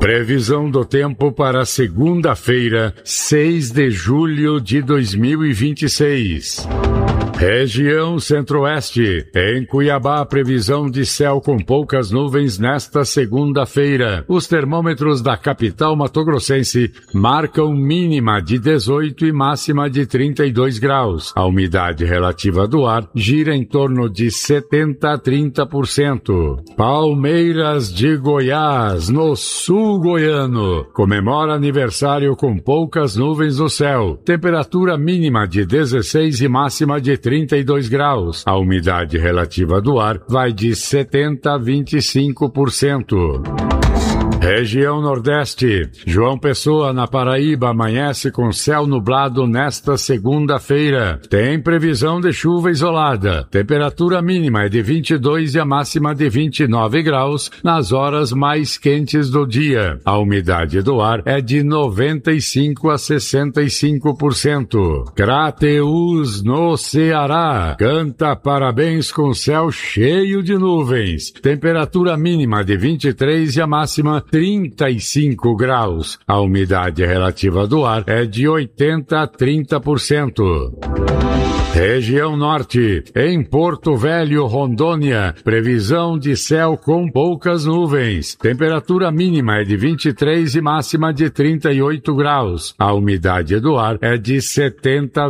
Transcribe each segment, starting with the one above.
Previsão do tempo para segunda-feira, 6 de julho de 2026. Região Centro-Oeste. Em Cuiabá, previsão de céu com poucas nuvens nesta segunda-feira. Os termômetros da capital matogrossense marcam mínima de 18 e máxima de 32 graus. A umidade relativa do ar gira em torno de 70 a 30%. Palmeiras de Goiás, no sul goiano. Comemora aniversário com poucas nuvens no céu. Temperatura mínima de 16 e máxima de 32 graus. A umidade relativa do ar vai de 70 a 25%. Região Nordeste. João Pessoa, na Paraíba, amanhece com céu nublado nesta segunda-feira. Tem previsão de chuva isolada. Temperatura mínima é de 22 e a máxima de 29 graus nas horas mais quentes do dia. A umidade do ar é de 95 a 65%. Crateús, no Ceará. Canta parabéns com céu cheio de nuvens. Temperatura mínima de 23 e a máxima 35 graus. A umidade relativa do ar é de 80 a 30%. Região Norte. Em Porto Velho, Rondônia, previsão de céu com poucas nuvens. Temperatura mínima é de 23 e máxima de 38 graus. A umidade do ar é de 70 a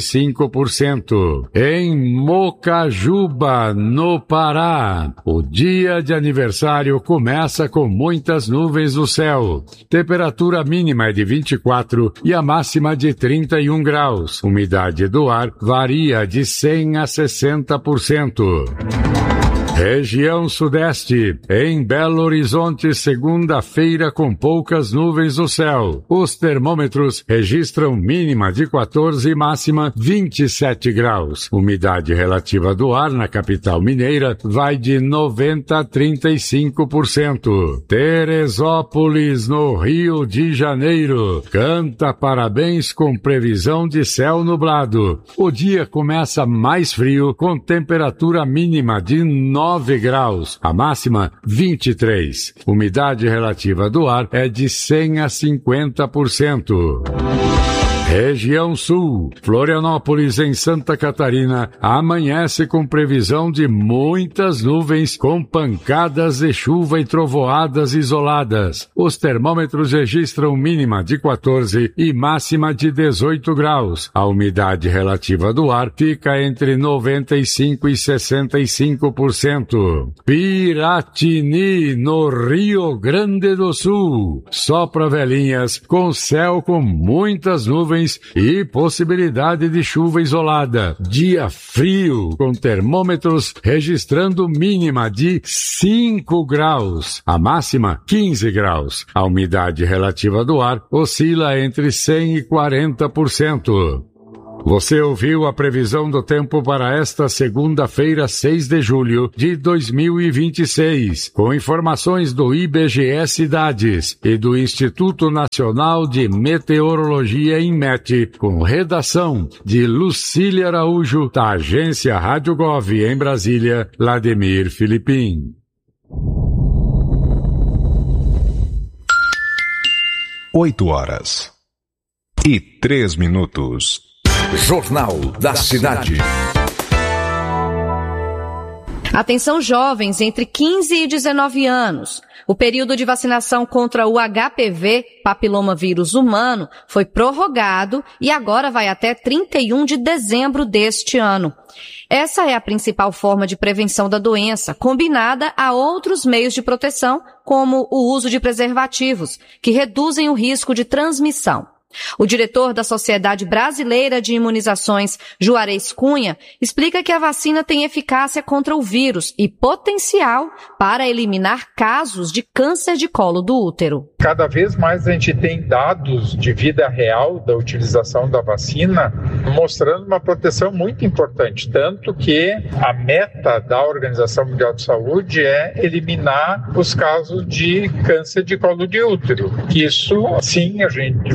25%. Em Mocajuba, no Pará, o dia de aniversário começa com muitas nuvens no céu. Temperatura mínima é de 24 e a máxima de 31 graus. Umidade do ar varia de 100 a 60%. Região Sudeste. Em Belo Horizonte, segunda-feira com poucas nuvens no céu. Os termômetros registram mínima de 14 e máxima 27 graus. Umidade relativa do ar na capital mineira vai de 90 a 35%. Teresópolis, no Rio de Janeiro. Canta parabéns com previsão de céu nublado. O dia começa mais frio, com temperatura mínima de 9 graus, a máxima 23. Umidade relativa do ar é de 100 a 50%. Região Sul. Florianópolis, em Santa Catarina, amanhece com previsão de muitas nuvens com pancadas de chuva e trovoadas isoladas. Os termômetros registram mínima de 14 e máxima de 18 graus. A umidade relativa do ar fica entre 95 e 65%. Piratini, no Rio Grande do Sul. Sopra velhinhas com céu com muitas nuvens e possibilidade de chuva isolada. Dia frio, com termômetros registrando mínima de 5 graus, a máxima 15 graus. A umidade relativa do ar oscila entre 100 e 40%. Você ouviu a previsão do tempo para esta segunda-feira, 6 de julho de 2026, com informações do IBGE Cidades e do Instituto Nacional de Meteorologia, INMET, com redação de Lucília Araújo, da agência Rádio Gov, em Brasília, Vladimir Filipim. 8h03. Jornal da Cidade. Atenção jovens entre 15 e 19 anos. O período de vacinação contra o HPV, papilomavírus humano, foi prorrogado e agora vai até 31 de dezembro deste ano. Essa é a principal forma de prevenção da doença, combinada a outros meios de proteção, como o uso de preservativos, que reduzem o risco de transmissão. O diretor da Sociedade Brasileira de Imunizações, Juarez Cunha, explica que a vacina tem eficácia contra o vírus e potencial para eliminar casos de câncer de colo do útero. Cada vez mais a gente tem dados de vida real da utilização da vacina, mostrando uma proteção muito importante, tanto que a meta da Organização Mundial de Saúde é eliminar os casos de câncer de colo de útero. Isso, sim, a gente vai ser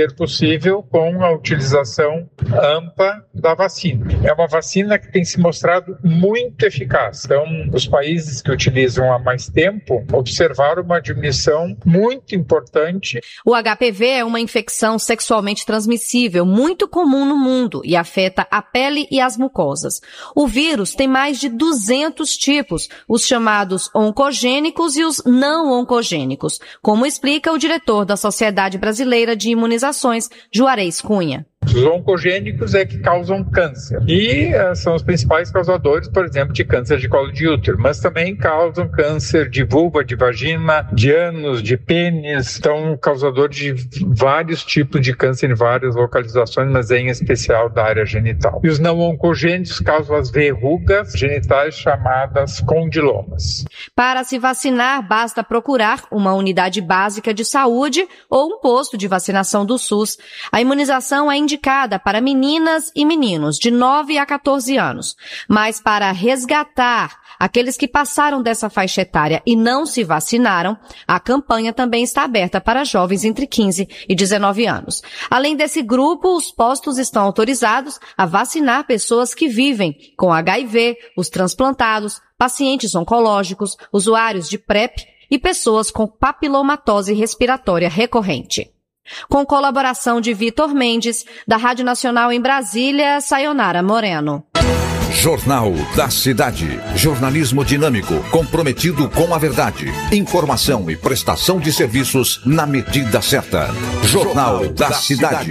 ser possível com a utilização ampla da vacina. É uma vacina que tem se mostrado muito eficaz. Então, os países que utilizam há mais tempo observaram uma diminuição muito importante. O HPV é uma infecção sexualmente transmissível muito comum no mundo e afeta a pele e as mucosas. O vírus tem mais de 200 tipos, os chamados oncogênicos e os não oncogênicos, como explica o diretor da Sociedade Brasileira de Imunizações, Juarez Cunha. Os oncogênicos é que causam câncer e são os principais causadores, por exemplo, de câncer de colo de útero, mas também causam câncer de vulva, de vagina, de ânus, de pênis, então causadores de vários tipos de câncer em várias localizações, mas em especial da área genital. E os não oncogênicos causam as verrugas genitais chamadas condilomas. Para se vacinar, basta procurar uma unidade básica de saúde ou um posto de vacinação do SUS. A imunização é indicada para meninas e meninos de 9 a 14 anos. Mas para resgatar aqueles que passaram dessa faixa etária e não se vacinaram, a campanha também está aberta para jovens entre 15 e 19 anos. Além desse grupo, os postos estão autorizados a vacinar pessoas que vivem com HIV, os transplantados, pacientes oncológicos, usuários de PrEP e pessoas com papilomatose respiratória recorrente. Com colaboração de Vitor Mendes, da Rádio Nacional em Brasília, Sayonara Moreno. Jornal da Cidade. Jornalismo dinâmico, comprometido com a verdade. Informação e prestação de serviços na medida certa. Jornal da Cidade.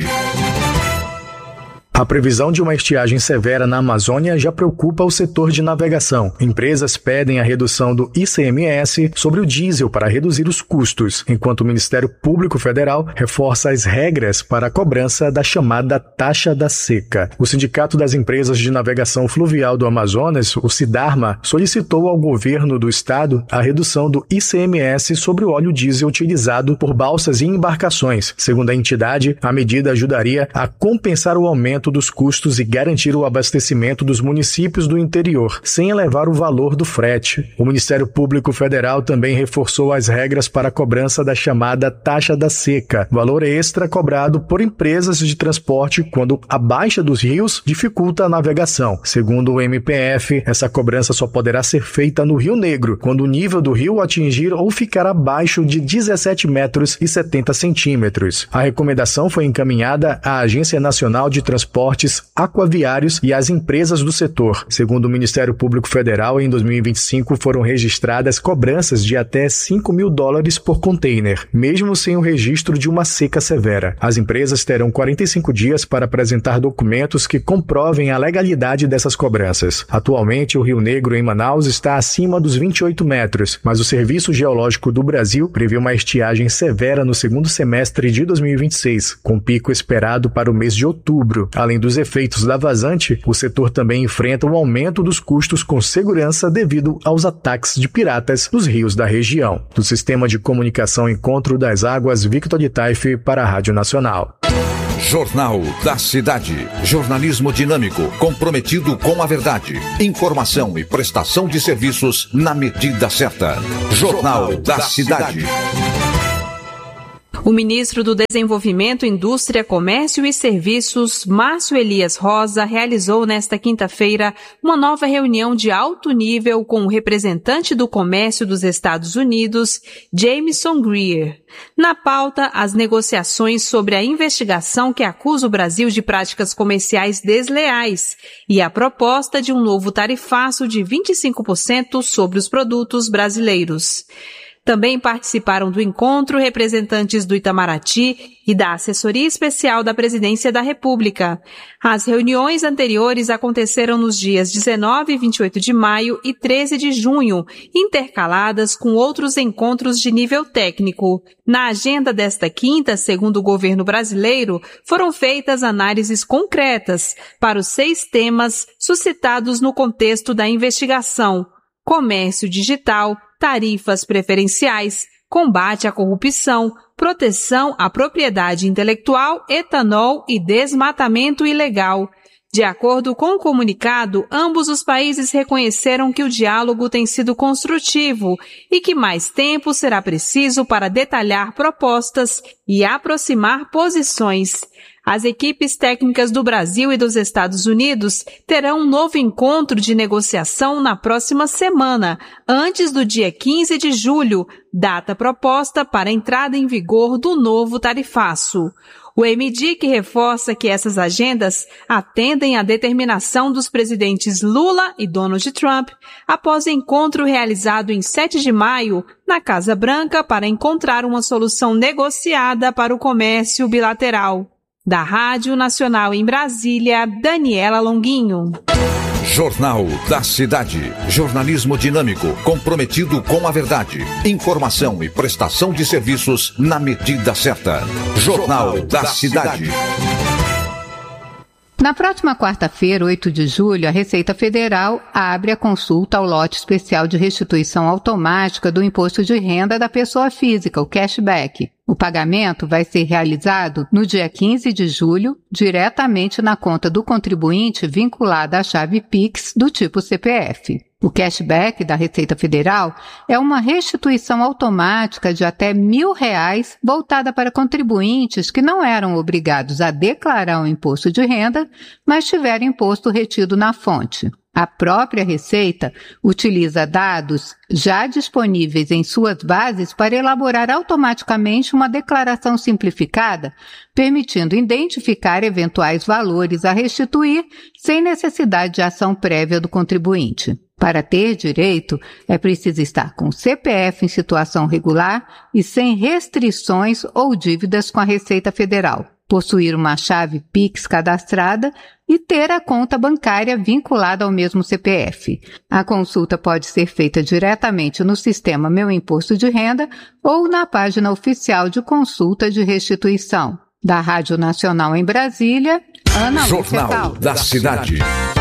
A previsão de uma estiagem severa na Amazônia já preocupa o setor de navegação. Empresas pedem a redução do ICMS sobre o diesel para reduzir os custos, enquanto o Ministério Público Federal reforça as regras para a cobrança da chamada taxa da seca. O Sindicato das Empresas de Navegação Fluvial do Amazonas, o SIDARMA, solicitou ao governo do estado a redução do ICMS sobre o óleo diesel utilizado por balsas e embarcações. Segundo a entidade, a medida ajudaria a compensar o aumento dos custos e garantir o abastecimento dos municípios do interior, sem elevar o valor do frete. O Ministério Público Federal também reforçou as regras para a cobrança da chamada taxa da seca, valor extra cobrado por empresas de transporte quando a baixa dos rios dificulta a navegação. Segundo o MPF, essa cobrança só poderá ser feita no Rio Negro, quando o nível do rio atingir ou ficar abaixo de 17 metros e 70 centímetros. A recomendação foi encaminhada à Agência Nacional de Transportes Aquaviários e às empresas do setor. Segundo o Ministério Público Federal, em 2025 foram registradas cobranças de até $5.000 por container, mesmo sem o registro de uma seca severa. As empresas terão 45 dias para apresentar documentos que comprovem a legalidade dessas cobranças. Atualmente, o Rio Negro, em Manaus, está acima dos 28 metros, mas o Serviço Geológico do Brasil prevê uma estiagem severa no segundo semestre de 2026, com pico esperado para o mês de outubro. Além dos efeitos da vazante, o setor também enfrenta um aumento dos custos com segurança devido aos ataques de piratas nos rios da região. Do Sistema de Comunicação Encontro das Águas, Victor de Taife para a Rádio Nacional. Jornal da Cidade. Jornalismo dinâmico, comprometido com a verdade. Informação e prestação de serviços na medida certa. Jornal da Cidade. O ministro do Desenvolvimento, Indústria, Comércio e Serviços, Márcio Elias Rosa, realizou nesta quinta-feira uma nova reunião de alto nível com o representante do comércio dos Estados Unidos, Jameson Greer. Na pauta, as negociações sobre a investigação que acusa o Brasil de práticas comerciais desleais e a proposta de um novo tarifaço de 25% sobre os produtos brasileiros. Também participaram do encontro representantes do Itamaraty e da Assessoria Especial da Presidência da República. As reuniões anteriores aconteceram nos dias 19 e 28 de maio e 13 de junho, intercaladas com outros encontros de nível técnico. Na agenda desta quinta, segundo o governo brasileiro, foram feitas análises concretas para os 6 temas suscitados no contexto da investigação: comércio digital, tarifas preferenciais, combate à corrupção, proteção à propriedade intelectual, etanol e desmatamento ilegal. De acordo com o comunicado, ambos os países reconheceram que o diálogo tem sido construtivo e que mais tempo será preciso para detalhar propostas e aproximar posições. As equipes técnicas do Brasil e dos Estados Unidos terão um novo encontro de negociação na próxima semana, antes do dia 15 de julho, data proposta para a entrada em vigor do novo tarifaço. O MDIC reforça que essas agendas atendem à determinação dos presidentes Lula e Donald Trump após o encontro realizado em 7 de maio na Casa Branca para encontrar uma solução negociada para o comércio bilateral. Da Rádio Nacional em Brasília, Daniela Longuinho. Jornal da Cidade. Jornalismo dinâmico, comprometido com a verdade. Informação e prestação de serviços na medida certa. Jornal da Cidade. Na próxima quarta-feira, 8 de julho, a Receita Federal abre a consulta ao lote especial de restituição automática do imposto de renda da pessoa física, o cashback. O pagamento vai ser realizado no dia 15 de julho, diretamente na conta do contribuinte vinculada à chave Pix do tipo CPF. O cashback da Receita Federal é uma restituição automática de até R$1.000 voltada para contribuintes que não eram obrigados a declarar o imposto de renda, mas tiveram imposto retido na fonte. A própria Receita utiliza dados já disponíveis em suas bases para elaborar automaticamente uma declaração simplificada, permitindo identificar eventuais valores a restituir sem necessidade de ação prévia do contribuinte. Para ter direito, é preciso estar com o CPF em situação regular e sem restrições ou dívidas com a Receita Federal, possuir uma chave Pix cadastrada e ter a conta bancária vinculada ao mesmo CPF. A consulta pode ser feita diretamente no sistema Meu Imposto de Renda ou na página oficial de consulta de restituição. Da Rádio Nacional em Brasília, Ana Lúcia Jornal Caldas. da Cidade.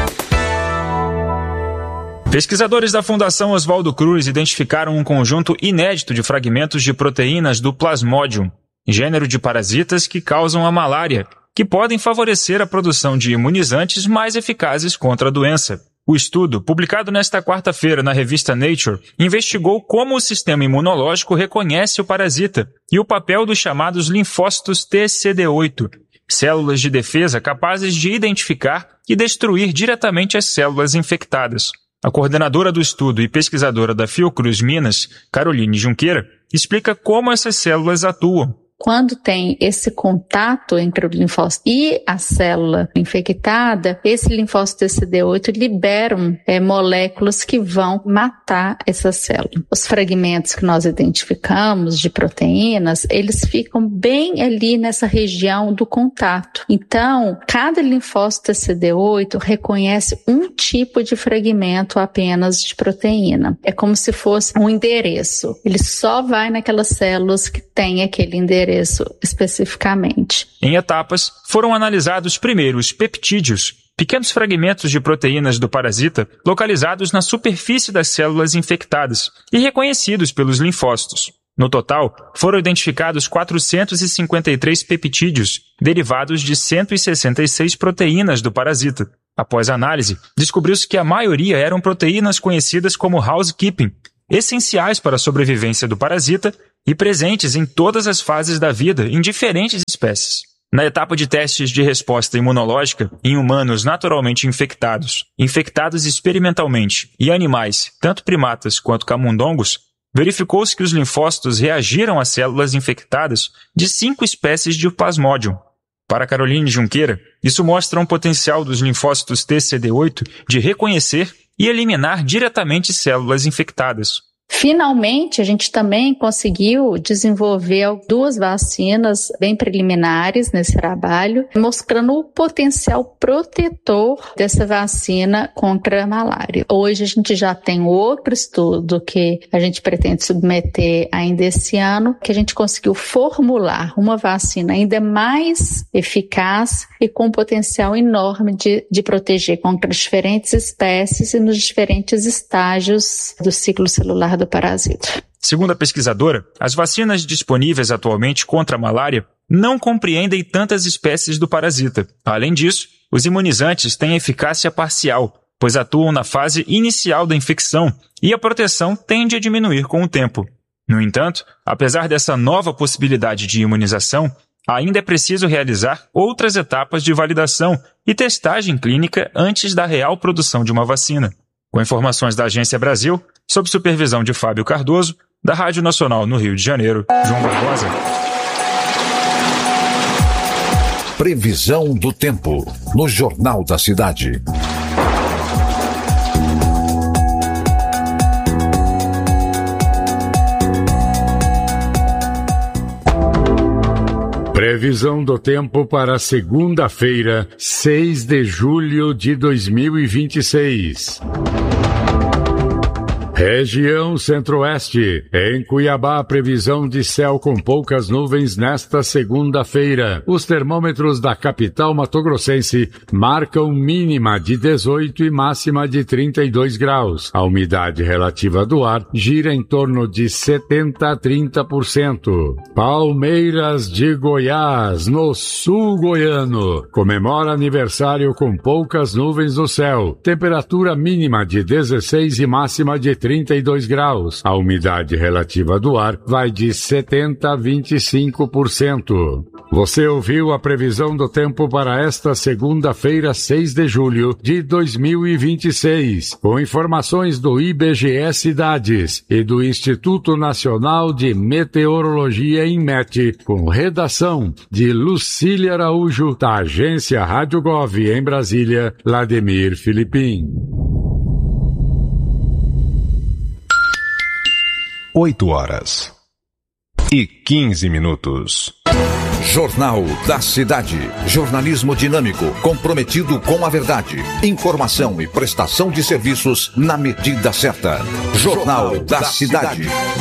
Pesquisadores da Fundação Oswaldo Cruz identificaram um conjunto inédito de fragmentos de proteínas do Plasmodium, gênero de parasitas que causam a malária, que podem favorecer a produção de imunizantes mais eficazes contra a doença. O estudo, publicado nesta quarta-feira na revista Nature, investigou como o sistema imunológico reconhece o parasita e o papel dos chamados linfócitos TCD8, células de defesa capazes de identificar e destruir diretamente as células infectadas. A coordenadora do estudo e pesquisadora da Fiocruz Minas, Caroline Junqueira, explica como essas células atuam. Quando tem esse contato entre o linfócito e a célula infectada, esse linfócito TCD8 liberam moléculas que vão matar essa célula. Os fragmentos que nós identificamos de proteínas, eles ficam bem ali nessa região do contato. Então, cada linfócito TCD8 reconhece um tipo de fragmento apenas de proteína. É como se fosse um endereço. Ele só vai naquelas células que têm aquele endereço especificamente. Em etapas, foram analisados primeiro os peptídeos, pequenos fragmentos de proteínas do parasita localizados na superfície das células infectadas e reconhecidos pelos linfócitos. No total, foram identificados 453 peptídeos, derivados de 166 proteínas do parasita. Após a análise, descobriu-se que a maioria eram proteínas conhecidas como housekeeping, essenciais para a sobrevivência do parasita e presentes em todas as fases da vida em diferentes espécies. Na etapa de testes de resposta imunológica em humanos naturalmente infectados, infectados experimentalmente e animais, tanto primatas quanto camundongos, verificou-se que os linfócitos reagiram às células infectadas de 5 espécies de Plasmodium. Para Caroline Junqueira, isso mostra um potencial dos linfócitos TCD8 de reconhecer e eliminar diretamente células infectadas. Finalmente, a gente também conseguiu desenvolver 2 vacinas bem preliminares nesse trabalho, mostrando o potencial protetor dessa vacina contra a malária. Hoje a gente já tem outro estudo que a gente pretende submeter ainda esse ano, que a gente conseguiu formular uma vacina ainda mais eficaz e com potencial enorme de proteger contra diferentes espécies e nos diferentes estágios do ciclo celular do parasita. Segundo a pesquisadora, as vacinas disponíveis atualmente contra a malária não compreendem tantas espécies do parasita. Além disso, os imunizantes têm eficácia parcial, pois atuam na fase inicial da infecção e a proteção tende a diminuir com o tempo. No entanto, apesar dessa nova possibilidade de imunização, ainda é preciso realizar outras etapas de validação e testagem clínica antes da real produção de uma vacina. Com informações da Agência Brasil, sob supervisão de Fábio Cardoso, da Rádio Nacional no Rio de Janeiro, João Barbosa. Previsão do tempo, no Jornal da Cidade. Previsão do tempo para segunda-feira, 6 de julho de 2026. Região Centro-Oeste. Em Cuiabá, previsão de céu com poucas nuvens nesta segunda-feira. Os termômetros da capital matogrossense marcam mínima de 18 e máxima de 32 graus. A umidade relativa do ar gira em torno de 70% a 30%. Palmeiras de Goiás, no sul goiano, comemora aniversário com poucas nuvens no céu. Temperatura mínima de 16 e máxima de 32 graus. A umidade relativa do ar vai de 70% a 25%. Você ouviu a previsão do tempo para esta segunda-feira, 6 de julho de 2026, com informações do IBGE Cidades e do Instituto Nacional de Meteorologia INMET, com redação de Lucília Araújo, da Agência Rádio Gov em Brasília, Vladimir Filipim. 8h15. Jornal da Cidade. Jornalismo dinâmico, comprometido com a verdade. Informação e prestação de serviços na medida certa. Jornal da Cidade.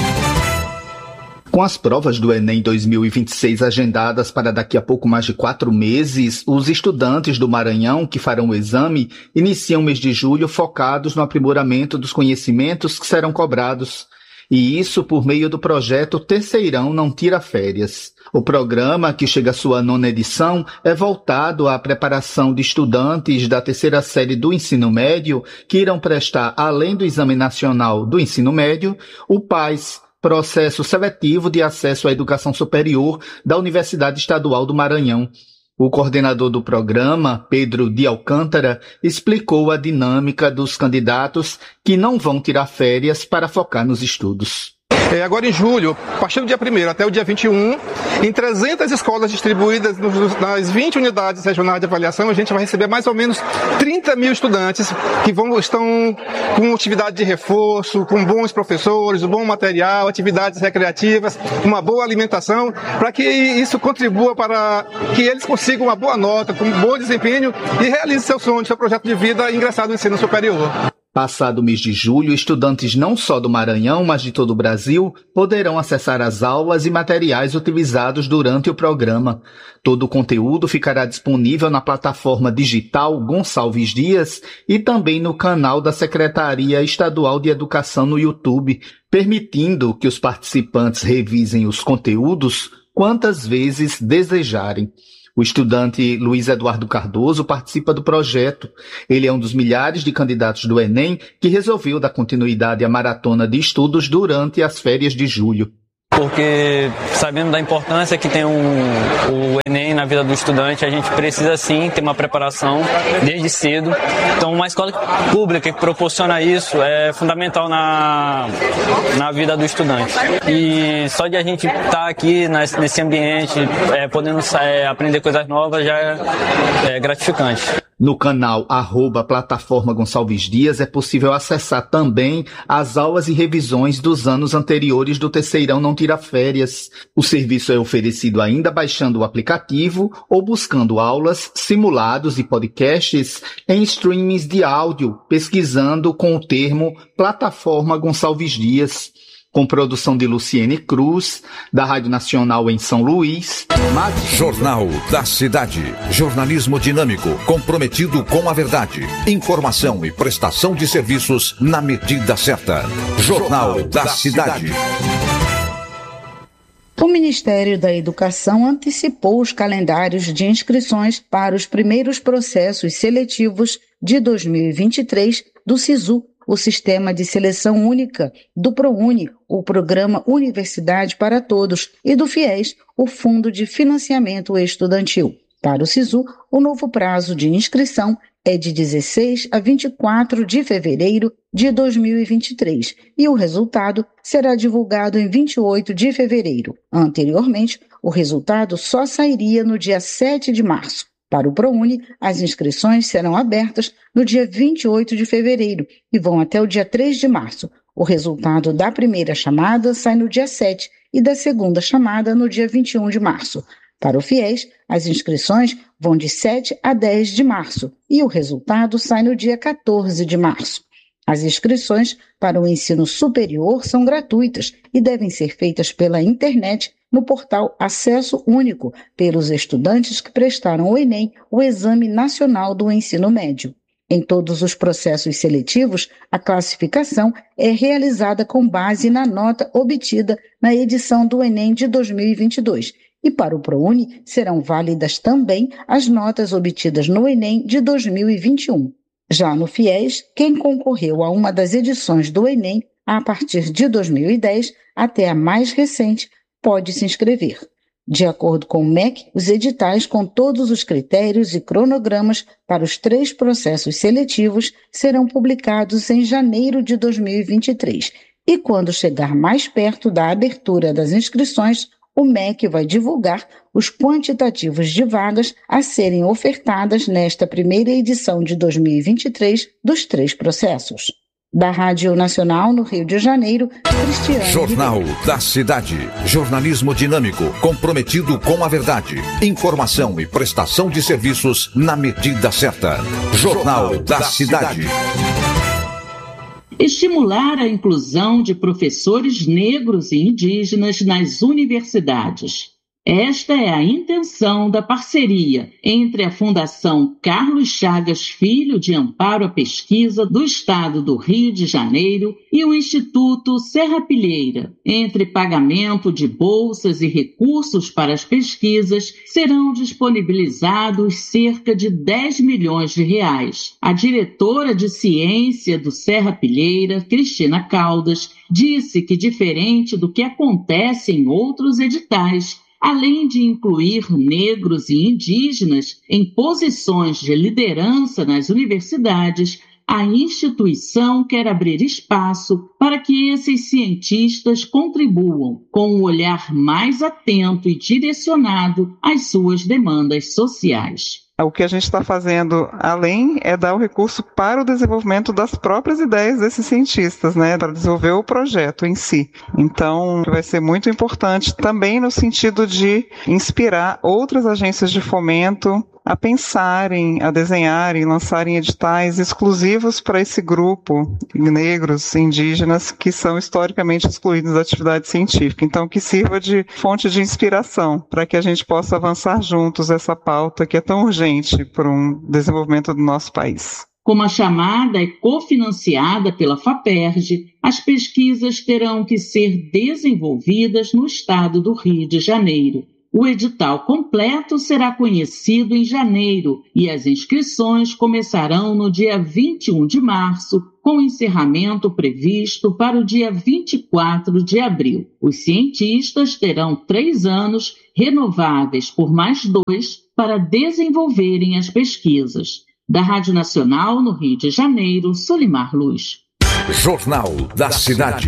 Com as provas do Enem 2026 agendadas para daqui a pouco mais de 4 meses, os estudantes do Maranhão que farão o exame iniciam o mês de julho focados no aprimoramento dos conhecimentos que serão cobrados. E isso por meio do projeto Terceirão Não Tira Férias. O programa, que chega à sua 9ª edição, é voltado à preparação de estudantes da 3ª série do ensino médio que irão prestar, além do Exame Nacional do Ensino Médio, o PAS, Processo Seletivo de Acesso à Educação Superior da Universidade Estadual do Maranhão. O coordenador do programa, Pedro de Alcântara, explicou a dinâmica dos candidatos que não vão tirar férias para focar nos estudos. Agora em julho, a partir do dia 1º até o dia 21, em 300 escolas distribuídas nas 20 unidades regionais de avaliação, a gente vai receber mais ou menos 30 mil estudantes que estão com atividade de reforço, com bons professores, um bom material, atividades recreativas, uma boa alimentação, para que isso contribua para que eles consigam uma boa nota, com um bom desempenho e realizem seu sonho, seu projeto de vida e ingressar no ensino superior. Passado o mês de julho, estudantes não só do Maranhão, mas de todo o Brasil, poderão acessar as aulas e materiais utilizados durante o programa. Todo o conteúdo ficará disponível na plataforma digital Gonçalves Dias e também no canal da Secretaria Estadual de Educação no YouTube, permitindo que os participantes revisem os conteúdos quantas vezes desejarem. O estudante Luiz Eduardo Cardoso participa do projeto. Ele é um dos milhares de candidatos do Enem que resolveu dar continuidade à maratona de estudos durante as férias de julho. Porque sabendo da importância que tem o Enem na vida do estudante, a gente precisa sim ter uma preparação desde cedo. Então uma escola pública que proporciona isso é fundamental na vida do estudante. E só de a gente estar aqui nesse ambiente, podendo aprender coisas novas, já é gratificante. No canal @Plataforma Gonçalves Dias é possível acessar também as aulas e revisões dos anos anteriores do Terceirão Não Tira Férias. O serviço é oferecido ainda baixando o aplicativo ou buscando aulas, simulados e podcasts em streamings de áudio, pesquisando com o termo Plataforma Gonçalves Dias. Com produção de Luciene Cruz, da Rádio Nacional em São Luís. Jornal da Cidade. Jornalismo dinâmico, comprometido com a verdade. Informação e prestação de serviços na medida certa. Jornal da Cidade. O Ministério da Educação antecipou os calendários de inscrições para os primeiros processos seletivos de 2023 do SISU, o Sistema de Seleção Única, do ProUni, o Programa Universidade para Todos, e do FIES, o Fundo de Financiamento Estudantil. Para o SISU, o novo prazo de inscrição é de 16 a 24 de fevereiro de 2023 e o resultado será divulgado em 28 de fevereiro. Anteriormente, o resultado só sairia no dia 7 de março. Para o ProUni, as inscrições serão abertas no dia 28 de fevereiro e vão até o dia 3 de março. O resultado da primeira chamada sai no dia 7 e da segunda chamada no dia 21 de março. Para o FIES, as inscrições vão de 7 a 10 de março e o resultado sai no dia 14 de março. As inscrições para o ensino superior são gratuitas e devem ser feitas pela internet no portal Acesso Único, pelos estudantes que prestaram o Enem, o Exame Nacional do Ensino Médio. Em todos os processos seletivos, a classificação é realizada com base na nota obtida na edição do Enem de 2022. E para o ProUni serão válidas também as notas obtidas no Enem de 2021. Já no FIES, quem concorreu a uma das edições do Enem, a partir de 2010 até a mais recente, pode se inscrever. De acordo com o MEC, os editais com todos os critérios e cronogramas para os 3 processos seletivos serão publicados em janeiro de 2023. E quando chegar mais perto da abertura das inscrições, o MEC vai divulgar os quantitativos de vagas a serem ofertadas nesta primeira edição de 2023 dos 3 processos. Da Rádio Nacional no Rio de Janeiro, Cristiane Jornal Ribeiro. da Cidade. Jornalismo dinâmico, comprometido com a verdade. Informação e prestação de serviços na medida certa. Jornal da Cidade. Estimular a inclusão de professores negros e indígenas nas universidades. Esta é a intenção da parceria entre a Fundação Carlos Chagas Filho de Amparo à Pesquisa do Estado do Rio de Janeiro e o Instituto Serrapilheira. Entre pagamento de bolsas e recursos para as pesquisas, serão disponibilizados cerca de 10 milhões de reais. A diretora de ciência do Serrapilheira, Cristina Caldas, disse que, diferente do que acontece em outros editais, além de incluir negros e indígenas em posições de liderança nas universidades, a instituição quer abrir espaço para que esses cientistas contribuam com um olhar mais atento e direcionado às suas demandas sociais. O que a gente está fazendo, além, é dar o recurso para o desenvolvimento das próprias ideias desses cientistas, né, para desenvolver o projeto em si. Então, vai ser muito importante também no sentido de inspirar outras agências de fomento a pensarem, a desenharem, lançarem editais exclusivos para esse grupo, negros, indígenas, que são historicamente excluídos da atividade científica. Então, que sirva de fonte de inspiração para que a gente possa avançar juntos essa pauta que é tão urgente para um desenvolvimento do nosso país. Como a chamada é cofinanciada pela FAPERJ, as pesquisas terão que ser desenvolvidas no estado do Rio de Janeiro. O edital completo será conhecido em janeiro e as inscrições começarão no dia 21 de março, com encerramento previsto para o dia 24 de abril. Os cientistas terão 3 anos, renováveis por mais 2, para desenvolverem as pesquisas. Da Rádio Nacional, no Rio de Janeiro, Solimar Luz. Jornal da Cidade.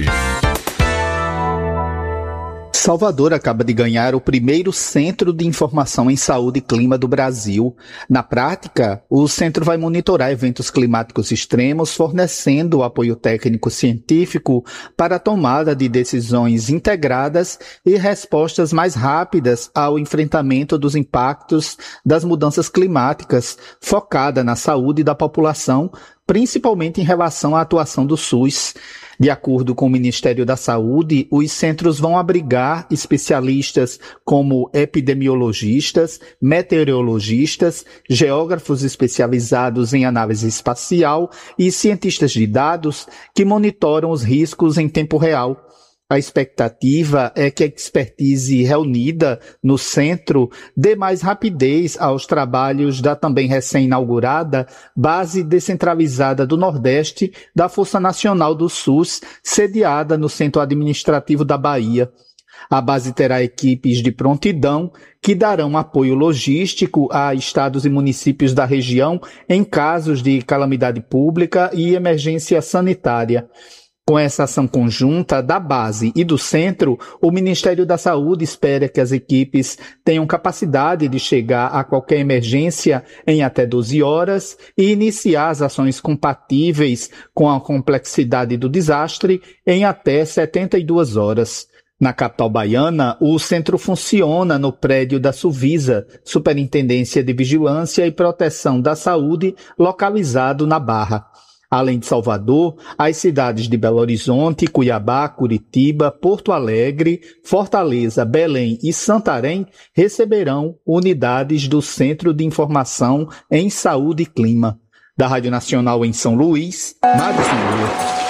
Salvador acaba de ganhar o primeiro Centro de Informação em Saúde e Clima do Brasil. Na prática, o centro vai monitorar eventos climáticos extremos, fornecendo apoio técnico-científico para a tomada de decisões integradas e respostas mais rápidas ao enfrentamento dos impactos das mudanças climáticas, focada na saúde da população, principalmente em relação à atuação do SUS. De acordo com o Ministério da Saúde, os centros vão abrigar especialistas como epidemiologistas, meteorologistas, geógrafos especializados em análise espacial e cientistas de dados que monitoram os riscos em tempo real. A expectativa é que a expertise reunida no centro dê mais rapidez aos trabalhos da também recém-inaugurada Base Descentralizada do Nordeste da Força Nacional do SUS, sediada no Centro Administrativo da Bahia. A base terá equipes de prontidão que darão apoio logístico a estados e municípios da região em casos de calamidade pública e emergência sanitária. Com essa ação conjunta da base e do centro, o Ministério da Saúde espera que as equipes tenham capacidade de chegar a qualquer emergência em até 12 horas e iniciar as ações compatíveis com a complexidade do desastre em até 72 horas. Na capital baiana, o centro funciona no prédio da Suvisa, Superintendência de Vigilância e Proteção da Saúde, localizado na Barra. Além de Salvador, as cidades de Belo Horizonte, Cuiabá, Curitiba, Porto Alegre, Fortaleza, Belém e Santarém receberão unidades do Centro de Informação em Saúde e Clima. Da Rádio Nacional em São Luís, Madison Lula.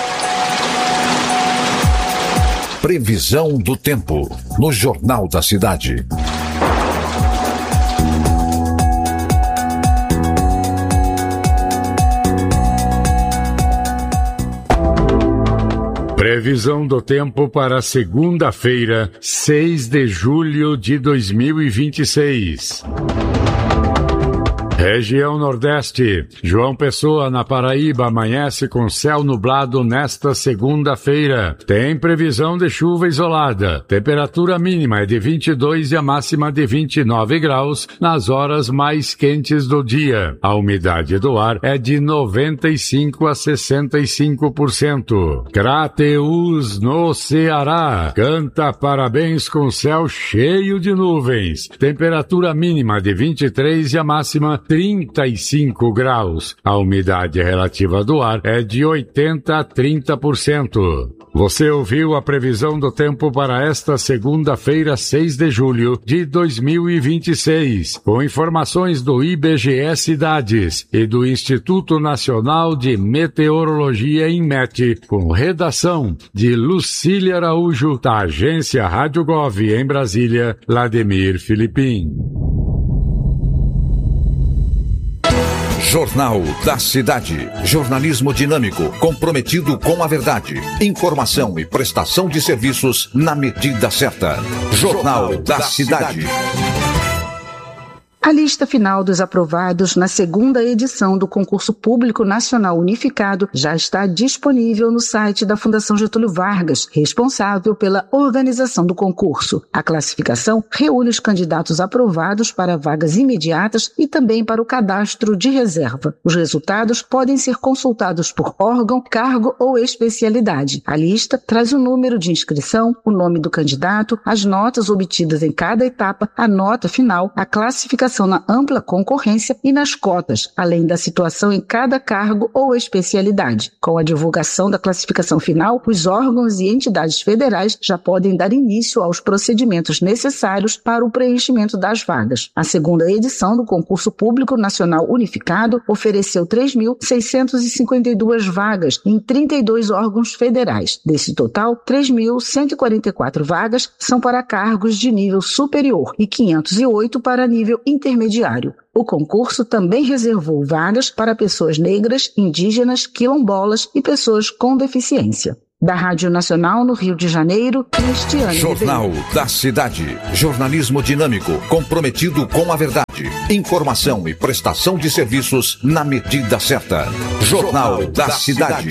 Previsão do tempo, no Jornal da Cidade. Previsão do tempo para segunda-feira, 6 de julho de 2026. Região Nordeste. João Pessoa, na Paraíba, amanhece com céu nublado nesta segunda-feira. Tem previsão de chuva isolada. Temperatura mínima é de 22 e a máxima de 29 graus nas horas mais quentes do dia. A umidade do ar é de 95 a 65%. Crateús, no Ceará. Canta parabéns com céu cheio de nuvens. Temperatura mínima de 23 e a máxima 35 graus. A umidade relativa do ar é de 80 a 30%. Você ouviu a previsão do tempo para esta segunda-feira, 6 de julho de 2026, com informações do IBGE Cidades e do Instituto Nacional de Meteorologia INMET, com redação de Lucília Araújo, da Agência Rádio Gov em Brasília, Vladimir Filipim. Jornal da Cidade. Jornalismo dinâmico, comprometido com a verdade. Informação e prestação de serviços na medida certa. Jornal da Cidade. A lista final dos aprovados na segunda edição do Concurso Público Nacional Unificado já está disponível no site da Fundação Getúlio Vargas, responsável pela organização do concurso. A classificação reúne os candidatos aprovados para vagas imediatas e também para o cadastro de reserva. Os resultados podem ser consultados por órgão, cargo ou especialidade. A lista traz o número de inscrição, o nome do candidato, as notas obtidas em cada etapa, a nota final, a classificação na ampla concorrência e nas cotas, além da situação em cada cargo ou especialidade. Com a divulgação da classificação final, os órgãos e entidades federais já podem dar início aos procedimentos necessários para o preenchimento das vagas. A segunda edição do Concurso Público Nacional Unificado ofereceu 3.652 vagas em 32 órgãos federais. Desse total, 3.144 vagas são para cargos de nível superior e 508 para nível intermediário. O concurso também reservou vagas para pessoas negras, indígenas, quilombolas e pessoas com deficiência. Da Rádio Nacional no Rio de Janeiro, Cristiane Jornal da Cidade. Jornalismo dinâmico, comprometido com a verdade. Informação e prestação de serviços na medida certa. Jornal da Cidade.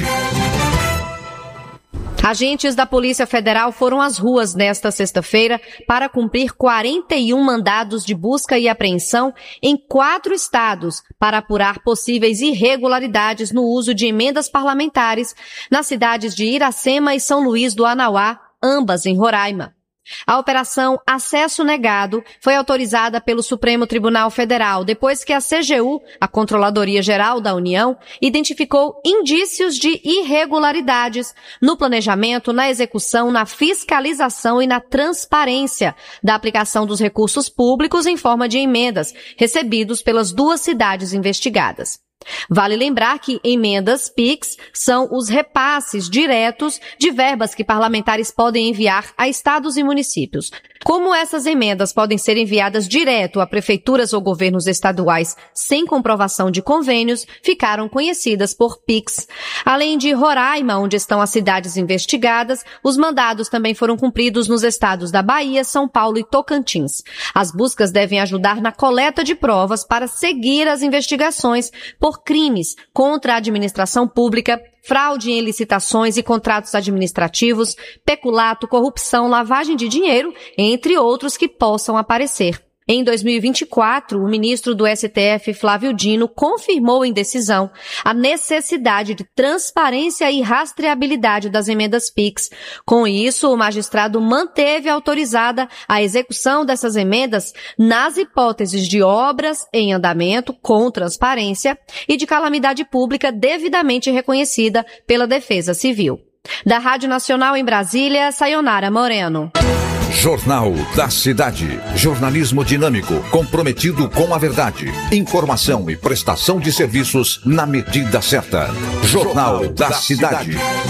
Agentes da Polícia Federal foram às ruas nesta sexta-feira para cumprir 41 mandados de busca e apreensão em 4 estados para apurar possíveis irregularidades no uso de emendas parlamentares nas cidades de Iracema e São Luís do Anauá, ambas em Roraima. A Operação Acesso Negado foi autorizada pelo Supremo Tribunal Federal depois que a CGU, a Controladoria Geral da União, identificou indícios de irregularidades no planejamento, na execução, na fiscalização e na transparência da aplicação dos recursos públicos em forma de emendas recebidos pelas 2 cidades investigadas. Vale lembrar que emendas PIX são os repasses diretos de verbas que parlamentares podem enviar a estados e municípios. Como essas emendas podem ser enviadas direto a prefeituras ou governos estaduais sem comprovação de convênios, ficaram conhecidas por PIX. Além de Roraima, onde estão as cidades investigadas, os mandados também foram cumpridos nos estados da Bahia, São Paulo e Tocantins. As buscas devem ajudar na coleta de provas para seguir as investigações por crimes contra a administração pública, fraude em licitações e contratos administrativos, peculato, corrupção, lavagem de dinheiro, entre outros que possam aparecer. Em 2024, o ministro do STF, Flávio Dino, confirmou em decisão a necessidade de transparência e rastreabilidade das emendas PIX. Com isso, o magistrado manteve autorizada a execução dessas emendas nas hipóteses de obras em andamento com transparência e de calamidade pública devidamente reconhecida pela Defesa Civil. Da Rádio Nacional em Brasília, Sayonara Moreno. Jornal da Cidade. Jornalismo dinâmico, comprometido com a verdade. Informação e prestação de serviços na medida certa. Jornal da Cidade.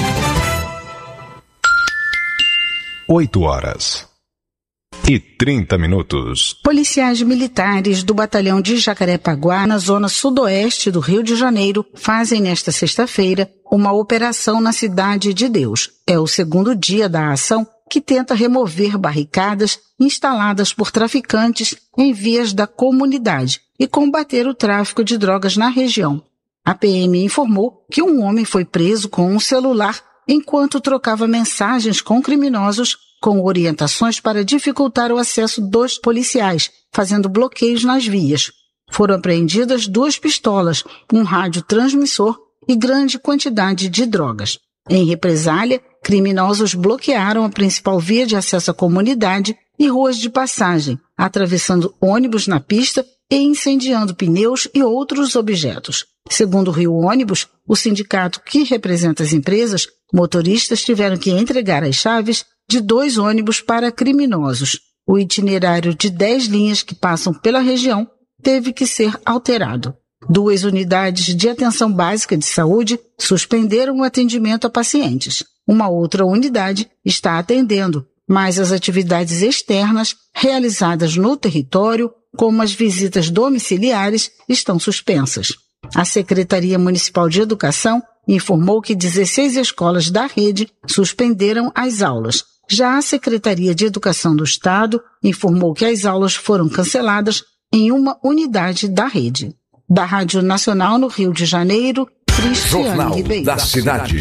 8h30. Policiais militares do Batalhão de Jacarepaguá, na zona sudoeste do Rio de Janeiro, fazem nesta sexta-feira uma operação na Cidade de Deus. É o segundo dia da ação, que tenta remover barricadas instaladas por traficantes em vias da comunidade e combater o tráfico de drogas na região. A PM informou que um homem foi preso com um celular enquanto trocava mensagens com criminosos com orientações para dificultar o acesso dos policiais, fazendo bloqueios nas vias. Foram apreendidas 2 pistolas, um radiotransmissor e grande quantidade de drogas. Em represália, criminosos bloquearam a principal via de acesso à comunidade e ruas de passagem, atravessando ônibus na pista e incendiando pneus e outros objetos. Segundo o Rio Ônibus, o sindicato que representa as empresas, motoristas tiveram que entregar as chaves de 2 ônibus para criminosos. O itinerário de 10 linhas que passam pela região teve que ser alterado. 2 unidades de atenção básica de saúde suspenderam o atendimento a pacientes. Uma outra unidade está atendendo, mas as atividades externas realizadas no território, como as visitas domiciliares, estão suspensas. A Secretaria Municipal de Educação informou que 16 escolas da rede suspenderam as aulas. Já a Secretaria de Educação do Estado informou que as aulas foram canceladas em uma unidade da rede. Da Rádio Nacional no Rio de Janeiro, Cristiane Ribeiro. Da Cidade.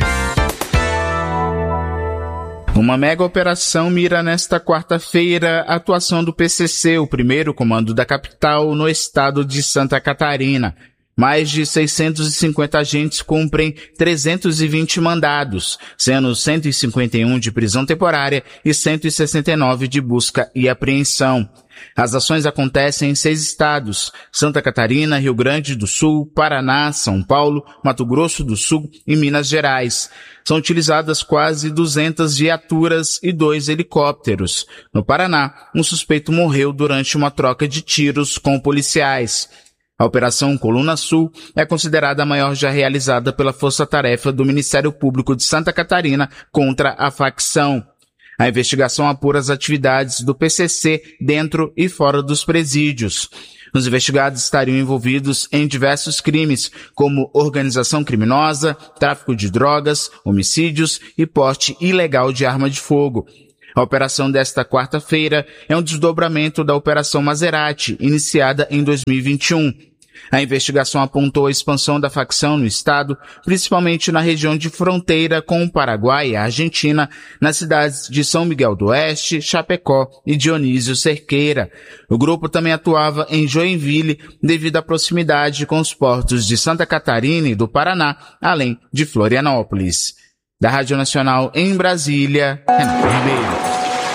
Uma mega operação mira nesta quarta-feira a atuação do PCC, o primeiro comando da capital, no estado de Santa Catarina. Mais de 650 agentes cumprem 320 mandados, sendo 151 de prisão temporária e 169 de busca e apreensão. As ações acontecem em 6 estados: Santa Catarina, Rio Grande do Sul, Paraná, São Paulo, Mato Grosso do Sul e Minas Gerais. São utilizadas quase 200 viaturas e 2 helicópteros. No Paraná, um suspeito morreu durante uma troca de tiros com policiais. A Operação Coluna Sul é considerada a maior já realizada pela Força-Tarefa do Ministério Público de Santa Catarina contra a facção. A investigação apura as atividades do PCC dentro e fora dos presídios. Os investigados estariam envolvidos em diversos crimes, como organização criminosa, tráfico de drogas, homicídios e porte ilegal de arma de fogo. A operação desta quarta-feira é um desdobramento da Operação Maserati, iniciada em 2021. A investigação apontou a expansão da facção no estado, principalmente na região de fronteira com o Paraguai e a Argentina, nas cidades de São Miguel do Oeste, Chapecó e Dionísio Cerqueira. O grupo também atuava em Joinville devido à proximidade com os portos de Santa Catarina e do Paraná, além de Florianópolis. Da Rádio Nacional em Brasília, Renato Ribeiro.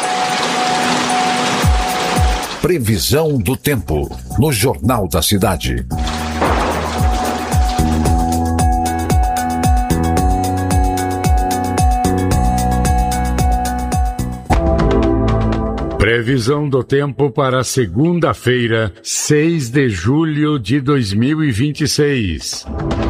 Previsão do tempo no Jornal da Cidade. Previsão do tempo para segunda-feira, 6 de julho de 2026.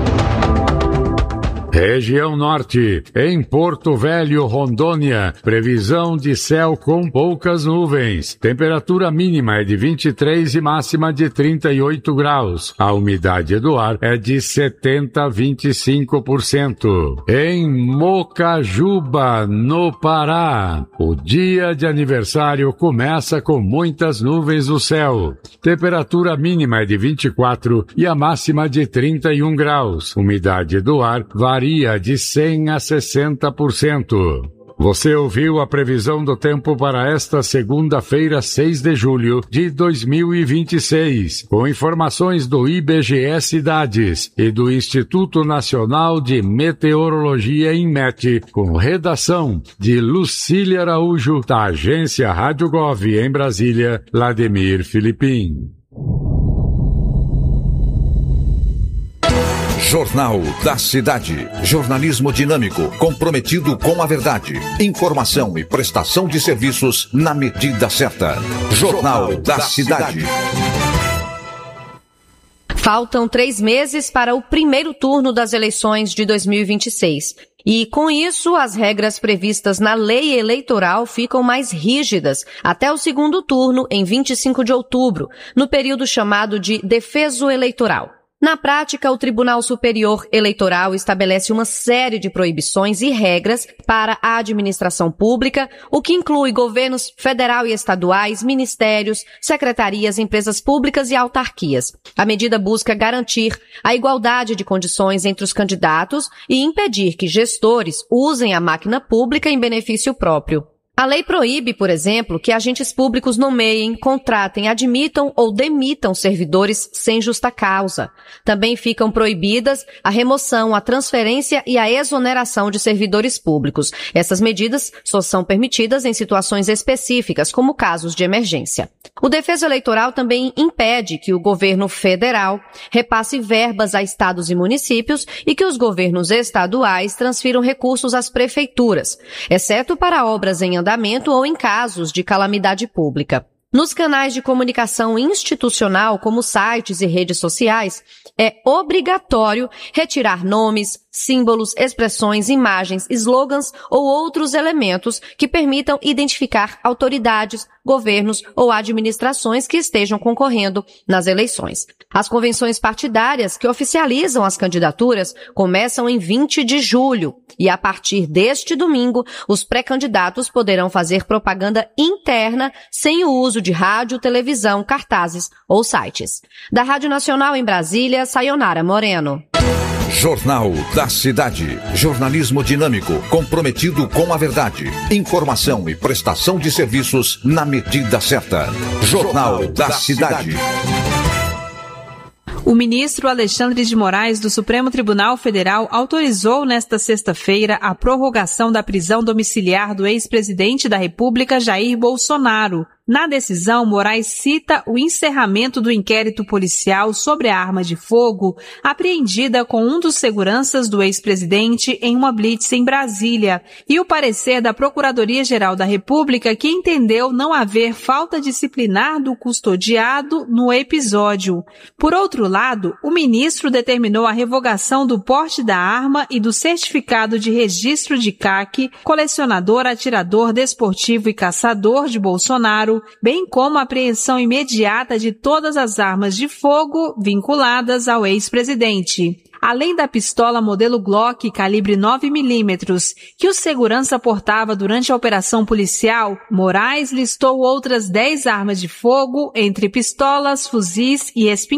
Região Norte, em Porto Velho, Rondônia, previsão de céu com poucas nuvens. Temperatura mínima é de 23 e máxima de 38 graus. A umidade do ar é de 70% a 25%. Em Mocajuba, no Pará, o dia de aniversário começa com muitas nuvens no céu. Temperatura mínima é de 24 e a máxima de 31 graus. Umidade do ar varia de 100% a 60%. Você ouviu a previsão do tempo para esta segunda-feira, 6 de julho de 2026, com informações do IBGE Cidades e do Instituto Nacional de Meteorologia INMET, com redação de Lucília Araújo, da agência Rádio Gov em Brasília, Vladimir Filipim. Jornal da Cidade. Jornalismo dinâmico, comprometido com a verdade. Informação e prestação de serviços na medida certa. Jornal da Cidade. Faltam 3 meses para o primeiro turno das eleições de 2026. E, com isso, as regras previstas na lei eleitoral ficam mais rígidas até o segundo turno, em 25 de outubro, no período chamado de defeso eleitoral. Na prática, o Tribunal Superior Eleitoral estabelece uma série de proibições e regras para a administração pública, o que inclui governos federal e estaduais, ministérios, secretarias, empresas públicas e autarquias. A medida busca garantir a igualdade de condições entre os candidatos e impedir que gestores usem a máquina pública em benefício próprio. A lei proíbe, por exemplo, que agentes públicos nomeiem, contratem, admitam ou demitam servidores sem justa causa. Também ficam proibidas a remoção, a transferência e a exoneração de servidores públicos. Essas medidas só são permitidas em situações específicas, como casos de emergência. O defeso eleitoral também impede que o governo federal repasse verbas a estados e municípios e que os governos estaduais transfiram recursos às prefeituras, exceto para obras em andamento ou em casos de calamidade pública. Nos canais de comunicação institucional, como sites e redes sociais, é obrigatório retirar nomes, símbolos, expressões, imagens, slogans ou outros elementos que permitam identificar autoridades, governos ou administrações que estejam concorrendo nas eleições. As convenções partidárias que oficializam as candidaturas começam em 20 de julho e, a partir deste domingo, os pré-candidatos poderão fazer propaganda interna sem o uso de rádio, televisão, cartazes ou sites. Da Rádio Nacional em Brasília, Sayonara Moreno. Jornal da Cidade. Jornalismo dinâmico, comprometido com a verdade. Informação e prestação de serviços na medida certa. Jornal da Cidade. O ministro Alexandre de Moraes, do Supremo Tribunal Federal, autorizou nesta sexta-feira a prorrogação da prisão domiciliar do ex-presidente da República, Jair Bolsonaro. Na decisão, Moraes cita o encerramento do inquérito policial sobre a arma de fogo apreendida com um dos seguranças do ex-presidente em uma blitz em Brasília e o parecer da Procuradoria-Geral da República, que entendeu não haver falta disciplinar do custodiado no episódio. Por outro lado, o ministro determinou a revogação do porte da arma e do certificado de registro de CAC, colecionador, atirador, desportivo e caçador de Bolsonaro, bem como a apreensão imediata de todas as armas de fogo vinculadas ao ex-presidente. Além da pistola modelo Glock calibre 9mm, que o segurança portava durante a operação policial, Moraes listou outras 10 armas de fogo, entre pistolas, fuzis e espingardas